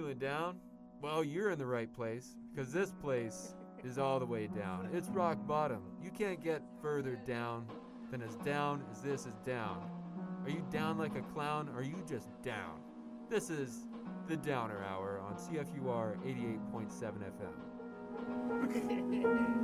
Feeling down? Well, you're in the right place, because this place is all the way down. It's rock bottom. You can't get further down than as this is down. Are you down like a clown, or are you just down? This is the Downer Hour on CFUR 88.7 FM.